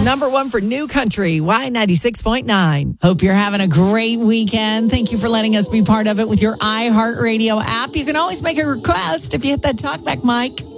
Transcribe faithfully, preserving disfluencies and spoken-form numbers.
Number one for New Country, Y ninety-six point nine. Hope you're having a great weekend. Thank you for letting us be part of it with your iHeartRadio app. You can always make a request if you hit that talkback mic.